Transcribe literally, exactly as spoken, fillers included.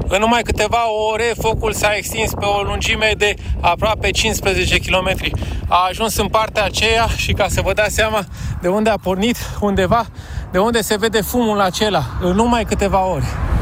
În numai câteva ore, focul s-a extins pe o lungime de aproape cincisprezece kilometri. A ajuns în partea aceea și, ca să vă dați seama de unde a pornit, undeva, de unde se vede fumul acela, în numai câteva ore.